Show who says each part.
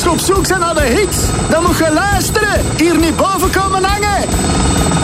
Speaker 1: Als je op zoek bent naar de hits, dan moet je luisteren. Hier niet boven komen